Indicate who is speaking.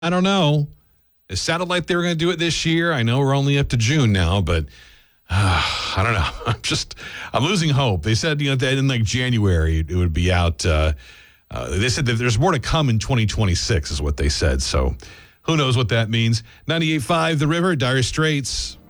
Speaker 1: I don't know. It sounded like they were going to do it this year. I know we're only up to June now, but I don't know. I'm losing hope. They said, that in like January it would be out. They said that there's more to come in 2026 is what they said. So who knows what that means. 98.5 The River, Dire Straits.